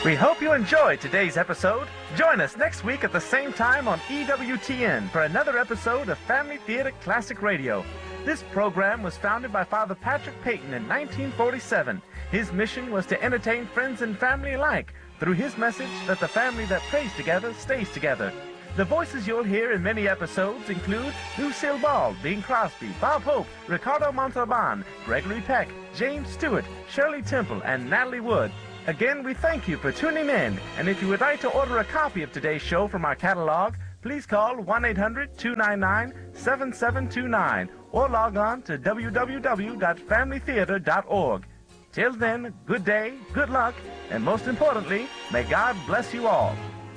We hope you enjoyed today's episode. Join us next week at the same time on EWTN for another episode of Family Theater Classic Radio. This program was founded by Father Patrick Peyton in 1947. His mission was to entertain friends and family alike through his message that the family that prays together stays together. The voices you'll hear in many episodes include Lucille Ball, Bing Crosby, Bob Hope, Ricardo Montalban, Gregory Peck, James Stewart, Shirley Temple, and Natalie Wood. Again, we thank you for tuning in, and if you would like to order a copy of today's show from our catalog, please call 1-800-299-7729 or log on to www.familytheater.org. Till then, good day, good luck, and most importantly, may God bless you all.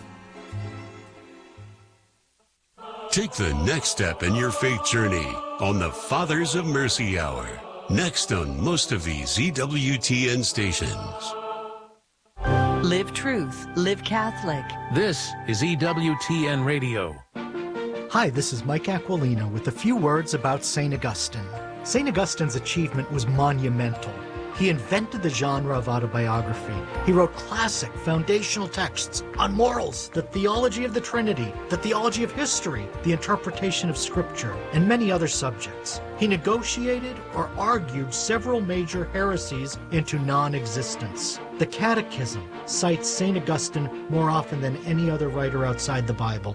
Take the next step in your faith journey on the Fathers of Mercy Hour. Next on most of these EWTN stations. Live truth, live Catholic. This is EWTN Radio. Hi, this is Mike Aquilino with a few words about St. Augustine. St. Augustine's achievement was monumental. He invented the genre of autobiography. He wrote classic foundational texts on morals, the theology of the Trinity, the theology of history, the interpretation of Scripture, and many other subjects. He negotiated or argued several major heresies into non-existence. The Catechism cites St. Augustine more often than any other writer outside the Bible.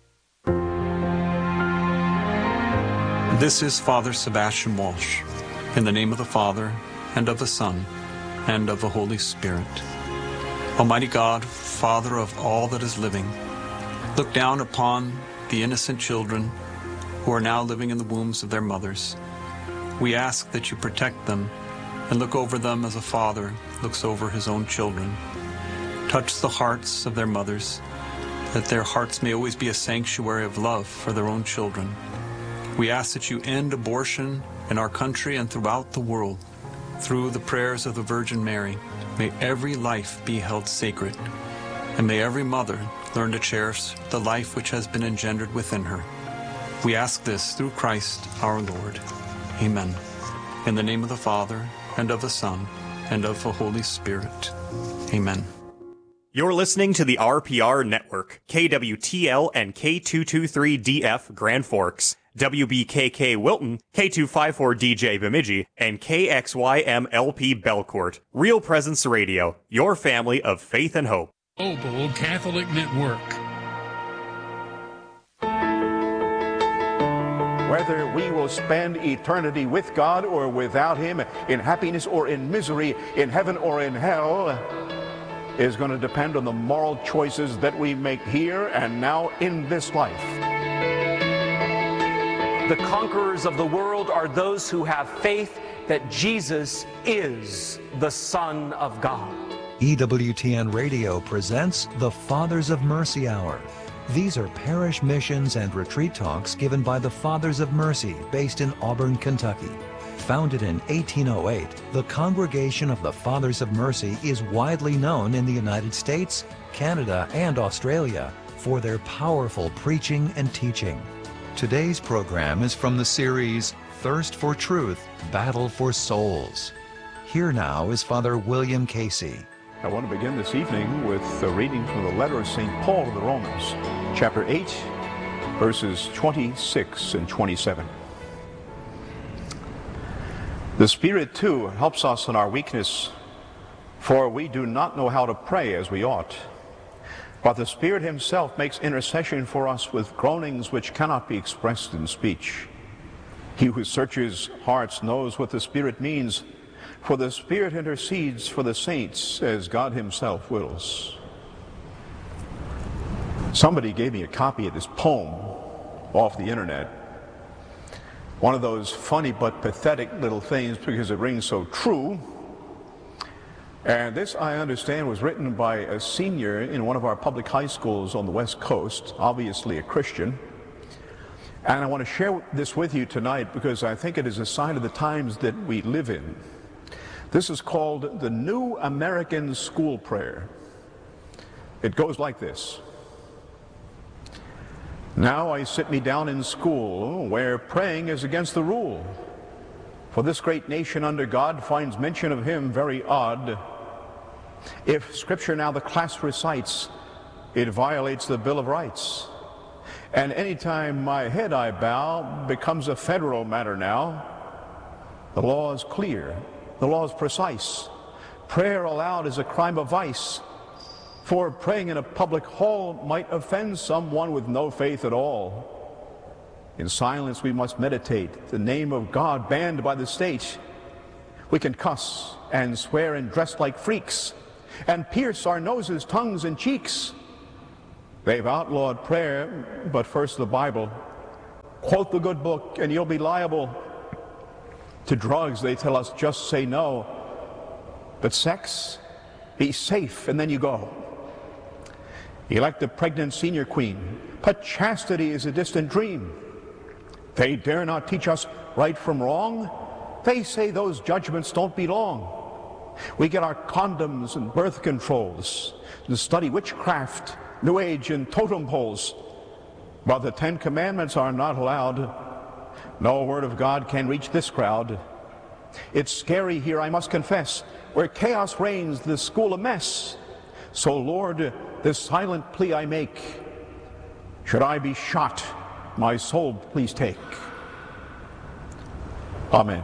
This is Father Sebastian Walsh. In the name of the Father, and of the Son, and of the Holy Spirit. Almighty God, Father of all that is living, look down upon the innocent children who are now living in the wombs of their mothers. We ask that you protect them and look over them as a father looks over his own children. Touch the hearts of their mothers, that their hearts may always be a sanctuary of love for their own children. We ask that you end abortion in our country and throughout the world. Through the prayers of the Virgin Mary, may every life be held sacred, and may every mother learn to cherish the life which has been engendered within her. We ask this through Christ our Lord. Amen. In the name of the Father, and of the Son, and of the Holy Spirit. Amen. You're listening to the RPR Network, KWTL and K223DF Grand Forks, WBKK Wilton, K254DJ Bemidji, and KXYMLP Belcourt. Real Presence Radio, your family of faith and hope. Opal Catholic Network. Whether we will spend eternity with God or without Him, in happiness or in misery, in heaven or in hell, is going to depend on the moral choices that we make here and now in this life. The conquerors of the world are those who have faith that Jesus is the Son of God. EWTN Radio presents the Fathers of Mercy Hour. These are parish missions and retreat talks given by the Fathers of Mercy based in Auburn, Kentucky. Founded in 1808, the Congregation of the Fathers of Mercy is widely known in the United States, Canada, and Australia for their powerful preaching and teaching. Today's program is from the series Thirst for Truth, Battle for Souls. Here now is Father William Casey. I want to begin this evening with a reading from the letter of St. Paul to the Romans, chapter 8, verses 26 and 27. The Spirit, too, helps us in our weakness, for we do not know how to pray as we ought. But the Spirit Himself makes intercession for us with groanings which cannot be expressed in speech. He who searches hearts knows what the Spirit means, for the Spirit intercedes for the saints as God Himself wills. Somebody gave me a copy of this poem off the internet. One of those funny but pathetic little things because it rings so true. And this, I understand, was written by a senior in one of our public high schools on the West Coast, obviously a Christian. And I want to share this with you tonight because I think it is a sign of the times that we live in. This is called the New American School Prayer. It goes like this. Now I sit me down in school, where praying is against the rule. For this great nation under God finds mention of Him very odd. If Scripture now the class recites, it violates the Bill of Rights. And anytime my head I bow becomes a federal matter now, the law is clear, the law is precise. Prayer aloud is a crime of vice, for praying in a public hall might offend someone with no faith at all. In silence we must meditate, the name of God banned by the state. We can cuss and swear and dress like freaks, and pierce our noses, tongues, and cheeks. They've outlawed prayer, but first the Bible. Quote the good book and you'll be liable. To drugs they tell us just say no, but sex, be safe and then you go. Elect a pregnant senior queen, but chastity is a distant dream. They dare not teach us right from wrong. They say those judgments don't belong. We get our condoms and birth controls and study witchcraft, New Age, and totem poles. But the 10 Commandments are not allowed. No word of God can reach this crowd. It's scary here, I must confess. Where chaos reigns, the school a mess. So, Lord, this silent plea I make. Should I be shot, my soul please take. Amen.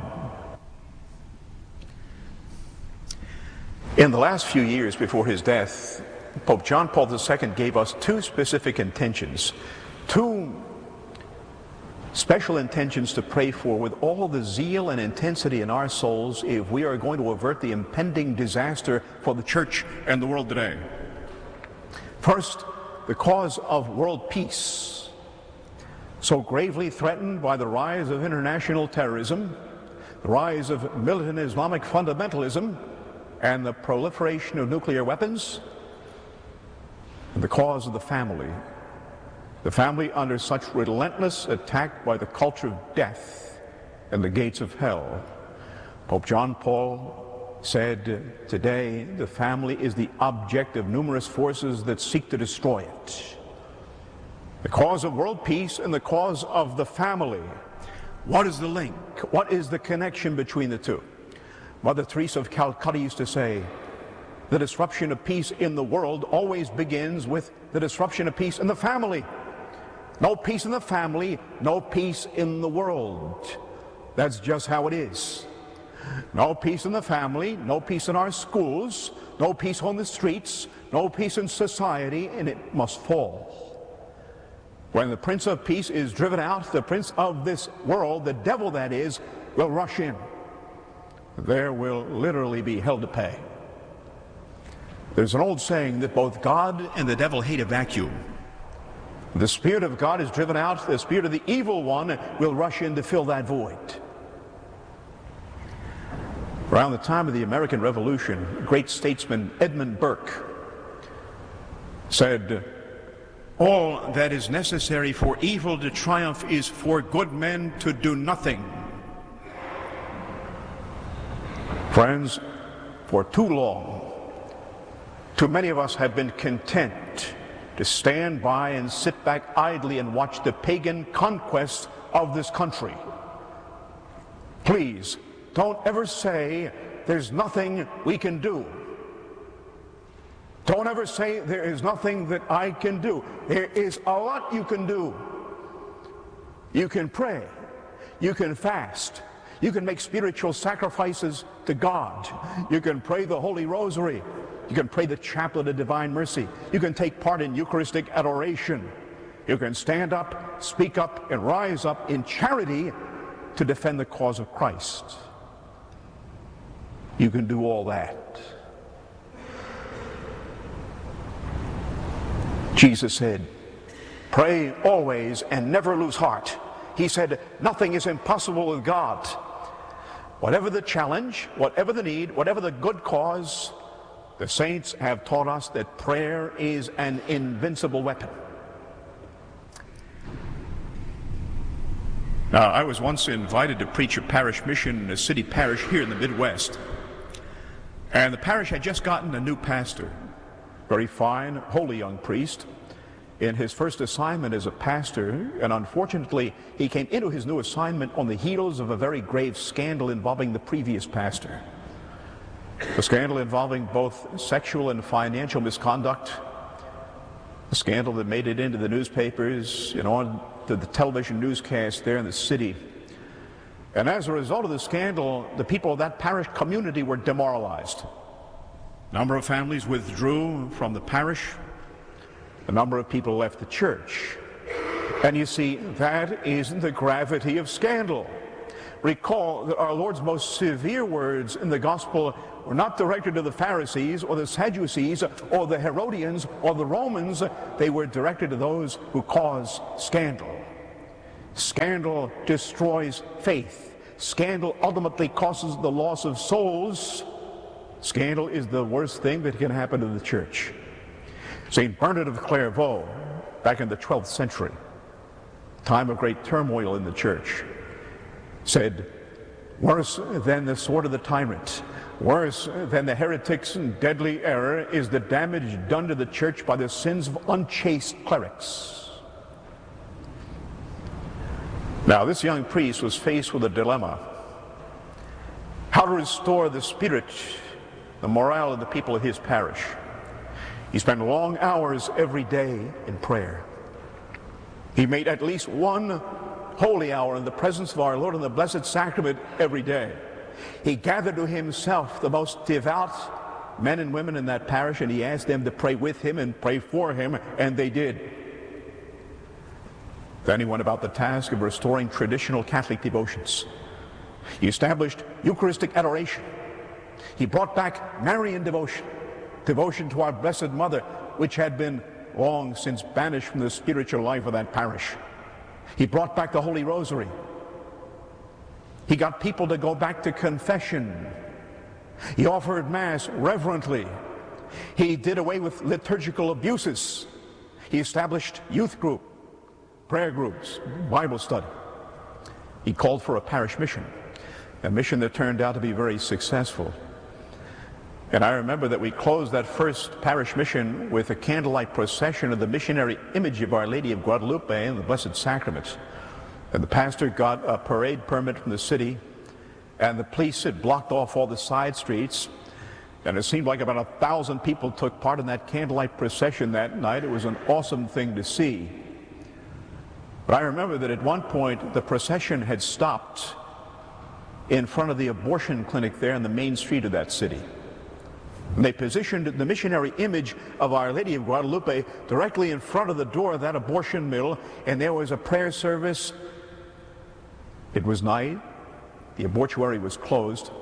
In the last few years before his death, Pope John Paul II gave us two specific intentions, two special intentions to pray for with all the zeal and intensity in our souls if we are going to avert the impending disaster for the church and the world today. First, the cause of world peace, so gravely threatened by the rise of international terrorism, the rise of militant Islamic fundamentalism, and the proliferation of nuclear weapons, and the cause of the family under such relentless attack by the culture of death and the gates of hell. Pope John Paul said, today the family is the object of numerous forces that seek to destroy it. The cause of world peace and the cause of the family. What is the link? What is the connection between the two? Mother Teresa of Calcutta used to say, the disruption of peace in the world always begins with the disruption of peace in the family. No peace in the family, no peace in the world. That's just how it is. No peace in the family, no peace in our schools, no peace on the streets, no peace in society, and it must fall. When the Prince of Peace is driven out, the prince of this world, the devil that is, will rush in. There will literally be hell to pay. There's an old saying that both God and the devil hate a vacuum. The Spirit of God is driven out, the spirit of the evil one will rush in to fill that void. Around the time of the American Revolution, great statesman Edmund Burke said, all that is necessary for evil to triumph is for good men to do nothing. Friends, for too long, too many of us have been content to stand by and sit back idly and watch the pagan conquest of this country. Please, don't ever say there's nothing we can do. Don't ever say there is nothing that I can do. There is a lot you can do. You can pray. You can fast. You can make spiritual sacrifices to God. You can pray the Holy Rosary. You can pray the Chaplet of Divine Mercy. You can take part in Eucharistic adoration. You can stand up, speak up, and rise up in charity to defend the cause of Christ. You can do all that. Jesus said, pray always and never lose heart. He said, nothing is impossible with God. Whatever the challenge, whatever the need, whatever the good cause, the saints have taught us that prayer is an invincible weapon. Now, I was once invited to preach a parish mission in a city parish here in the Midwest. And the parish had just gotten a new pastor, very fine, holy young priest, in his first assignment as a pastor, and unfortunately he came into his new assignment on the heels of a very grave scandal involving the previous pastor. A scandal involving both sexual and financial misconduct. A scandal that made it into the newspapers and on to the television newscast there in the city. And as a result of the scandal, the people of that parish community were demoralized. A number of families withdrew from the parish. A number of people left the church. And you see, that is the gravity of scandal. Recall that our Lord's most severe words in the gospel were not directed to the Pharisees or the Sadducees or the Herodians or the Romans. They were directed to those who cause scandal. Scandal destroys faith. Scandal ultimately causes the loss of souls. Scandal is the worst thing that can happen to the church. St. Bernard of Clairvaux, back in the 12th century, time of great turmoil in the church, said, worse than the sword of the tyrant, worse than the heretics and deadly error is the damage done to the church by the sins of unchaste clerics. Now, this young priest was faced with a dilemma: how to restore the spirit, the morale of the people of his parish. He spent long hours every day in prayer. He made at least one holy hour in the presence of our Lord in the Blessed Sacrament every day. He gathered to himself the most devout men and women in that parish, and he asked them to pray with him and pray for him, and they did. Then he went about the task of restoring traditional Catholic devotions. He established Eucharistic adoration. He brought back Marian devotion, devotion to our Blessed Mother, which had been long since banished from the spiritual life of that parish. He brought back the Holy Rosary. He got people to go back to confession. He offered Mass reverently. He did away with liturgical abuses. He established youth group, prayer groups, Bible study. He called for a parish mission, a mission that turned out to be very successful. And I remember that we closed that first parish mission with a candlelight procession of the missionary image of Our Lady of Guadalupe and the Blessed Sacrament. And the pastor got a parade permit from the city, and the police had blocked off all the side streets, and it seemed like about 1,000 people took part in that candlelight procession that night. It was an awesome thing to see. But I remember that at one point the procession had stopped in front of the abortion clinic there in the main street of that city. And they positioned the missionary image of Our Lady of Guadalupe directly in front of the door of that abortion mill, and there was a prayer service. It was night. The abortuary was closed.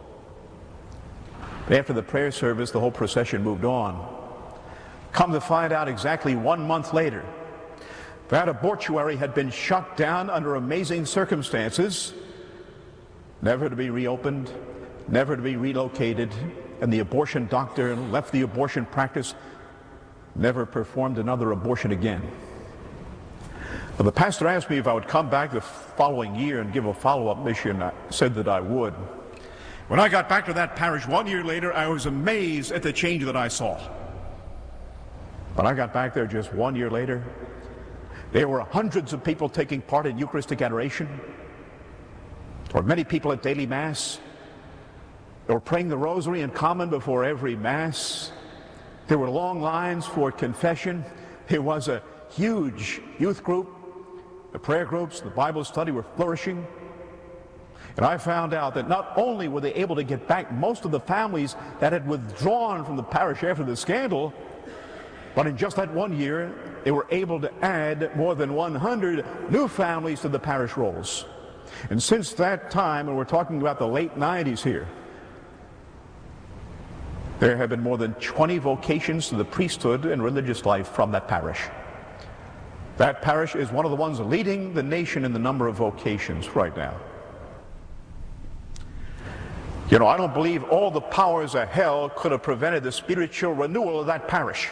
But after the prayer service, the whole procession moved on. Come to find out, exactly 1 month later, that abortuary had been shut down under amazing circumstances, never to be reopened, never to be relocated, and the abortion doctor left the abortion practice, never performed another abortion again. Well, the pastor asked me if I would come back the following year and give a follow-up mission. I said that I would. When I got back to that parish 1 year later, I was amazed at the change that I saw. When I got back there just 1 year later, there were hundreds of people taking part in Eucharistic adoration. There were many people at daily Mass. They were praying the Rosary in common before every Mass. There were long lines for confession. There was a huge youth group. The prayer groups, the Bible study were flourishing. And I found out that not only were they able to get back most of the families that had withdrawn from the parish after the scandal, but in just that 1 year, they were able to add more than 100 new families to the parish rolls. And since that time, and we're talking about the late 90s here, there have been more than 20 vocations to the priesthood and religious life from that parish. That parish is one of the ones leading the nation in the number of vocations right now. You know, I don't believe all the powers of hell could have prevented the spiritual renewal of that parish.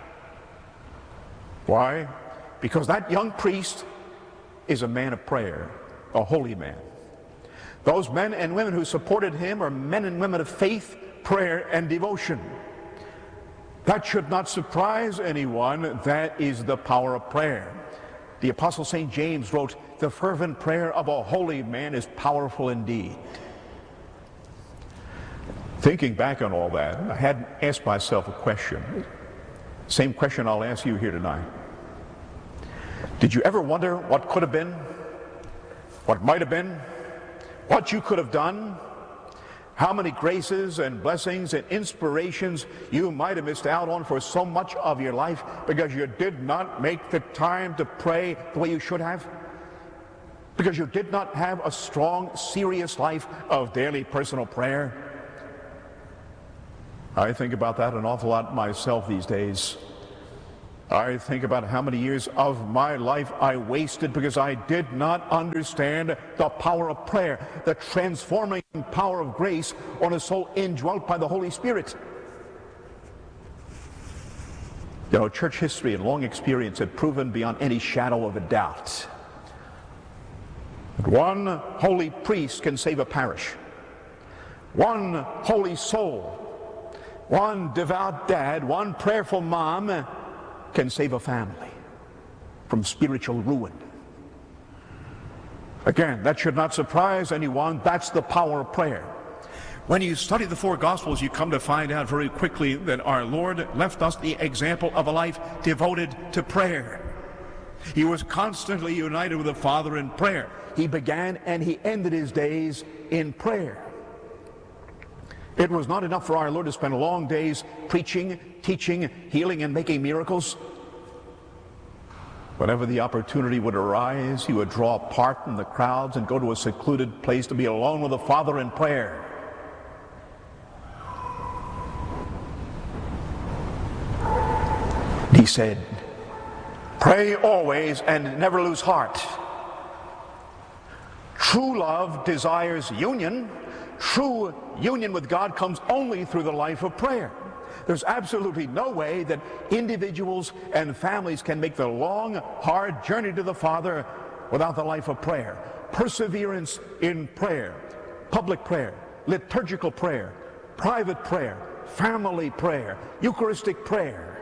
Why? Because that young priest is a man of prayer, a holy man. Those men and women who supported him are men and women of faith, prayer, and devotion. That should not surprise anyone. That is the power of prayer. The Apostle St. James wrote, "The fervent prayer of a holy man is powerful indeed." Thinking back on all that, I had asked myself a question. Same question I'll ask you here tonight. Did you ever wonder what could have been? What might have been? What you could have done? How many graces and blessings and inspirations you might have missed out on for so much of your life because you did not make the time to pray the way you should have? Because you did not have a strong, serious life of daily personal prayer? I think about that an awful lot myself these days. I think about how many years of my life I wasted because I did not understand the power of prayer, the transforming power of grace on a soul indwelt by the Holy Spirit. You know, church history and long experience had proven beyond any shadow of a doubt that one holy priest can save a parish. One holy soul, one devout dad, one prayerful mom can save a family from spiritual ruin. Again, that should not surprise anyone. That's the power of prayer. When you study the four Gospels, you come to find out very quickly that our Lord left us the example of a life devoted to prayer. He was constantly united with the Father in prayer. He began and he ended his days in prayer. It was not enough for our Lord to spend long days preaching, teaching, healing, and making miracles. Whenever the opportunity would arise, he would draw apart from the crowds and go to a secluded place to be alone with the Father in prayer. He said, "Pray always and never lose heart." True love desires union. True union with God comes only through the life of prayer. There's absolutely no way that individuals and families can make the long, hard journey to the Father without the life of prayer. Perseverance in prayer, public prayer, liturgical prayer, private prayer, family prayer, Eucharistic prayer.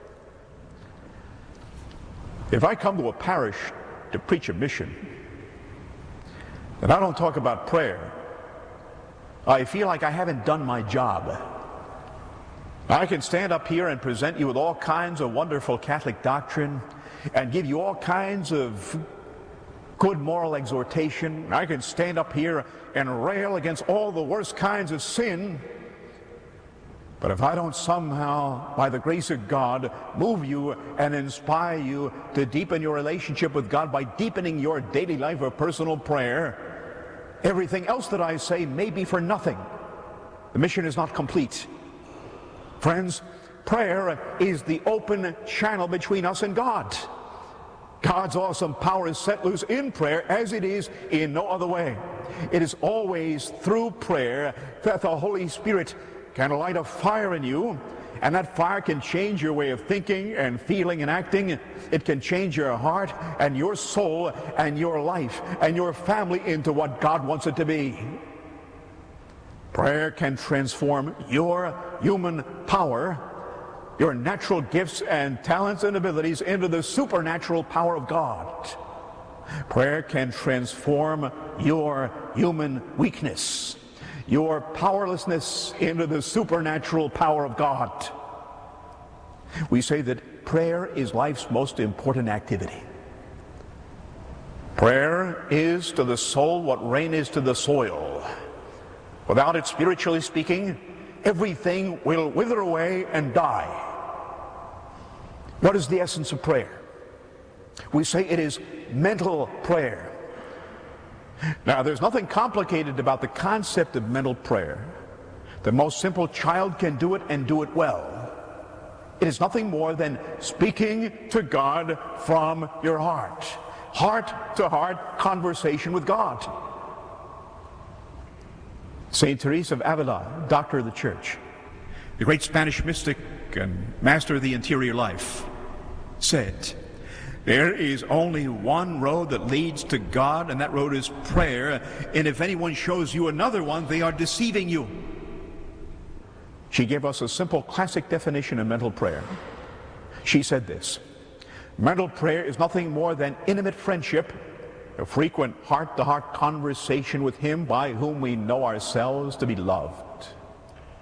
If I come to a parish to preach a mission, and I don't talk about prayer, I feel like I haven't done my job. I can stand up here and present you with all kinds of wonderful Catholic doctrine and give you all kinds of good moral exhortation. I can stand up here and rail against all the worst kinds of sin. But if I don't somehow, by the grace of God, move you and inspire you to deepen your relationship with God by deepening your daily life of personal prayer, everything else that I say may be for nothing. The mission is not complete. Friends, prayer is the open channel between us and God. God's awesome power is set loose in prayer as it is in no other way. It is always through prayer that the Holy Spirit can light a fire in you, and that fire can change your way of thinking and feeling and acting. It can change your heart and your soul and your life and your family into what God wants it to be. Prayer can transform your human power, your natural gifts and talents and abilities into the supernatural power of God. Prayer can transform your human weakness, your powerlessness into the supernatural power of God. We say that prayer is life's most important activity. Prayer is to the soul what rain is to the soil. Without it, spiritually speaking, everything will wither away and die. What is the essence of prayer? We say it is mental prayer. Now, there's nothing complicated about the concept of mental prayer. The most simple child can do it and do it well. It is nothing more than speaking to God from your heart. Heart-to-heart conversation with God. St. Teresa of Avila, doctor of the Church, the great Spanish mystic and master of the interior life, said, "There is only one road that leads to God, and that road is prayer. And if anyone shows you another one, they are deceiving you." She gave us a simple classic definition of mental prayer. She said this: mental prayer is nothing more than intimate friendship, a frequent heart-to-heart conversation with Him by whom we know ourselves to be loved.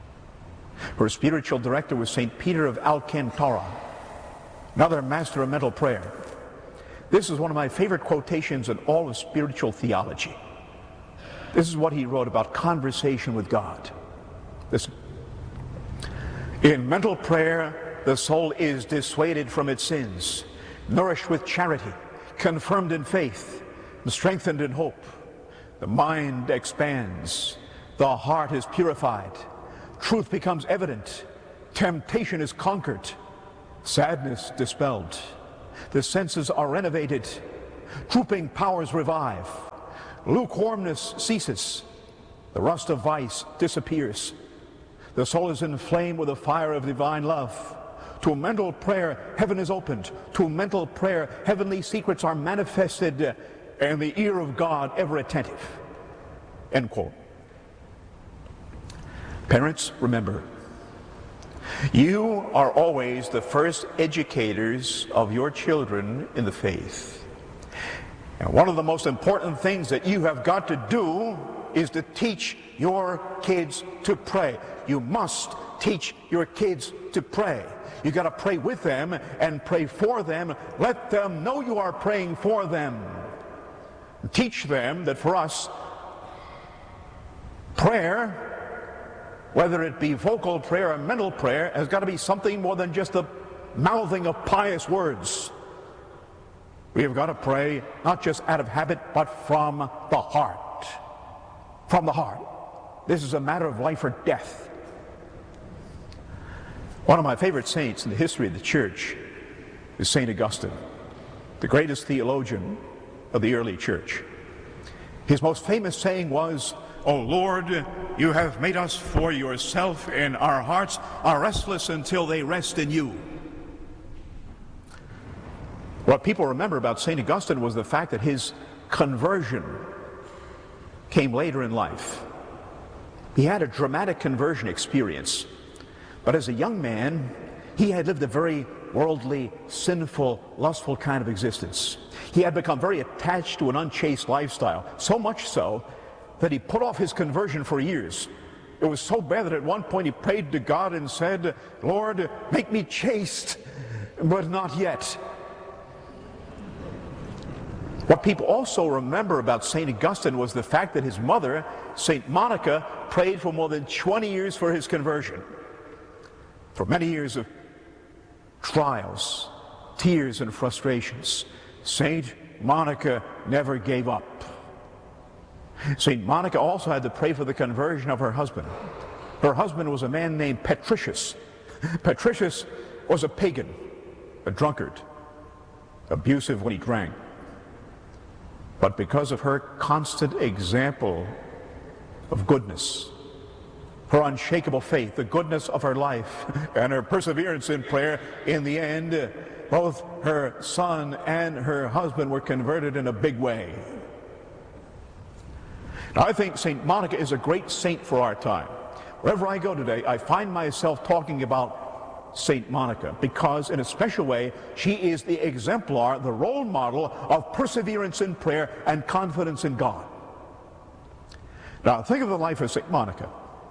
Her spiritual director was St. Peter of Alcantara, another master of mental prayer. This is one of my favorite quotations in all of spiritual theology. This is what he wrote about conversation with God. Listen. In mental prayer, the soul is dissuaded from its sins, nourished with charity, confirmed in faith, and strengthened in hope. The mind expands, the heart is purified, truth becomes evident, temptation is conquered, sadness dispelled, the senses are renovated, drooping powers revive, lukewarmness ceases, the rust of vice disappears, the soul is inflamed with the fire of divine love. To mental prayer, heaven is opened. To mental prayer, heavenly secrets are manifested, and the ear of God ever attentive. End quote. Parents, remember, you are always the first educators of your children in the faith. And one of the most important things that you have got to do is to teach your kids to pray. You must teach your kids to pray. You got to pray with them and pray for them. Let them know you are praying for them. Teach them that for us, prayer, whether it be vocal prayer or mental prayer, has got to be something more than just the mouthing of pious words. We have got to pray not just out of habit, but from the heart. From the heart. This is a matter of life or death. One of my favorite saints in the history of the church is St. Augustine, the greatest theologian of the early church. His most famous saying was, "O Lord, you have made us for yourself, and our hearts are restless until they rest in you." What people remember about St. Augustine was the fact that his conversion came later in life. He had a dramatic conversion experience. But as a young man, he had lived a very worldly, sinful, lustful kind of existence. He had become very attached to an unchaste lifestyle, so much so that he put off his conversion for years. It was so bad that at one point he prayed to God and said, "Lord, make me chaste, but not yet." What people also remember about St. Augustine was the fact that his mother, St. Monica, prayed for more than 20 years for his conversion. For many years of trials, tears, and frustrations, St. Monica never gave up. St. Monica also had to pray for the conversion of her husband. Her husband was a man named Patricius. Patricius was a pagan, a drunkard, abusive when he drank. But because of her constant example of goodness, her unshakable faith, the goodness of her life, and her perseverance in prayer, in the end, both her son and her husband were converted in a big way. Now, I think St. Monica is a great saint for our time. Wherever I go today, I find myself talking about St. Monica because, in a special way, she is the exemplar, the role model of perseverance in prayer and confidence in God. Now, think of the life of St. Monica.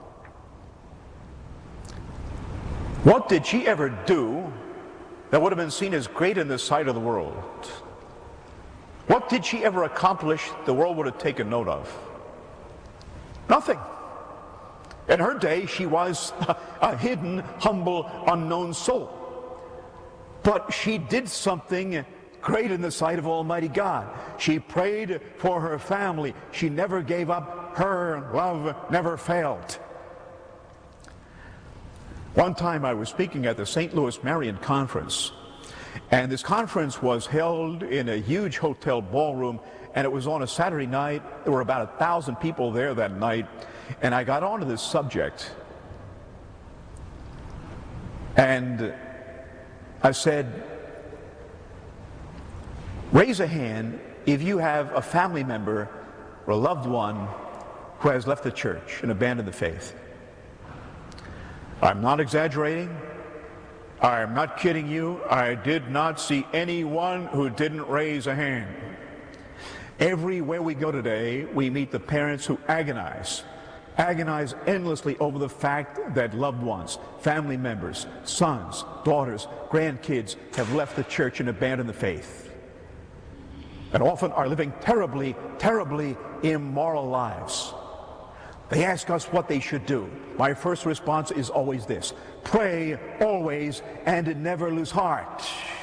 What did she ever do that would have been seen as great in the sight of the world? What did she ever accomplish the world would have taken note of? Nothing. In her day, she was a hidden, humble, unknown soul. But she did something great in the sight of Almighty God. She prayed for her family. She never gave up. Her love never failed. One time I was speaking at the St. Louis Marian Conference, and this conference was held in a huge hotel ballroom, and it was on a Saturday night. There were about 1,000 people there that night, and I got onto this subject, and I said, raise a hand if you have a family member or a loved one who has left the church and abandoned the faith. I'm not exaggerating. I'm not kidding you. I did not see anyone who didn't raise a hand. Everywhere we go today, we meet the parents who agonize agonize endlessly over the fact that loved ones, family members, sons, daughters, grandkids have left the church and abandoned the faith, and often are living terribly, terribly immoral lives. They ask us what they should do. My first response is always this: pray always and never lose heart.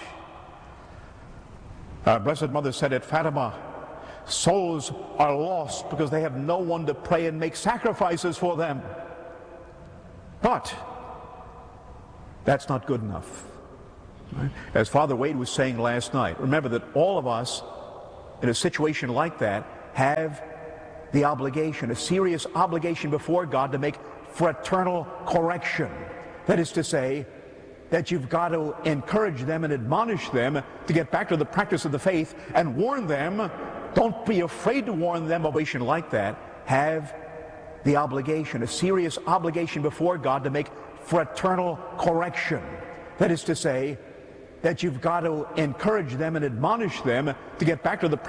Our Blessed Mother said at Fatima, souls are lost because they have no one to pray and make sacrifices for them. But that's not good enough. Right? As Father Wade was saying last night, remember that all of us in a situation like that have the obligation, a serious obligation before God, to make fraternal correction. That is to say, that you've got to encourage them and admonish them to get back to the practice of the faith and warn them. Don't be afraid to warn them of a situation like that. Have the obligation, a serious obligation before God, to make fraternal correction. That is to say, that you've got to encourage them and admonish them to get back to the